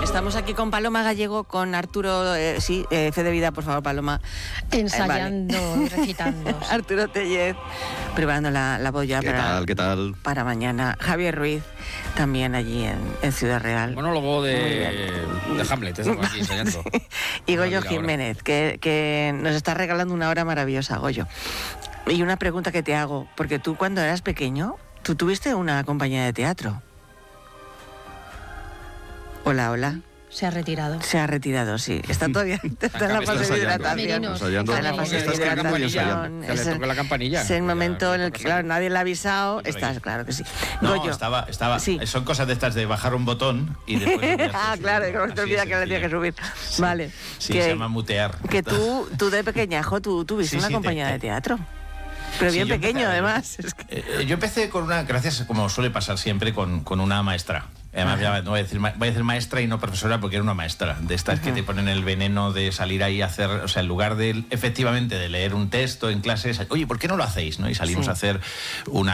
Estamos aquí con Paloma Gallego, con Arturo, fe de vida, por favor, Paloma. Ensayando y recitando. Arturo Tellez, preparando la boya ¿Qué tal? para mañana. Javier Ruiz, también allí en Ciudad Real. Monólogo de Hamlet, estamos aquí ensayando. Y Goyo Jiménez, que nos está regalando una hora maravillosa, Goyo. Y una pregunta que te hago, porque tú cuando eras pequeño, tú tuviste una compañía de teatro. Hola. Se ha retirado. Se ha retirado, sí. Está todavía está en la fase de hidratación. Está en la fase de hidratación. Que le toque la campanilla. Es el momento en el que, claro, nadie le ha avisado. Estás, claro que sí. No, Goyo. estaba. Sí. Son cosas de estas de bajar un botón y después... Claro, que no te olvidas que le tienes que subir. Sí. Vale. Sí, que, se llama mutear. Que tú de pequeñajo, tú tuviste una compañía de teatro. Pero bien pequeño, además. Es que... Yo empecé con gracias, como suele pasar siempre, con una maestra. Además, ya no voy a decir maestra y no profesora porque era una maestra. De estas que te ponen el veneno de salir ahí a hacer, o sea, en lugar de, efectivamente, de leer un texto en clases, oye, ¿por qué no lo hacéis? ¿No? Y salimos a hacer una